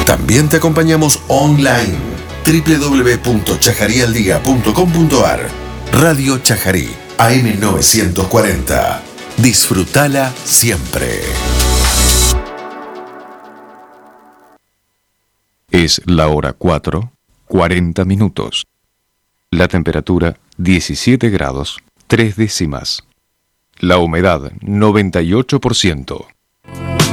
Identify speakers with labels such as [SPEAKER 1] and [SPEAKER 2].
[SPEAKER 1] También te acompañamos online. www.chajarialdia.com.ar. Radio Chajarí, AM940. Disfrutala siempre.
[SPEAKER 2] Es la hora 4:40. La temperatura 17 grados 3 décimas. La humedad 98%.